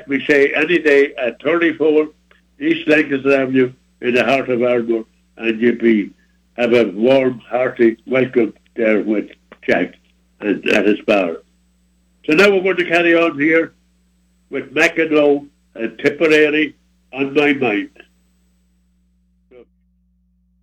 we say, any day at 34 East Lancaster Avenue in the heart of Ardmore, and you'll have a warm, hearty welcome there with Jack and at his bar. So now we're going to carry on here with McEnroe and Tipperary on my mind.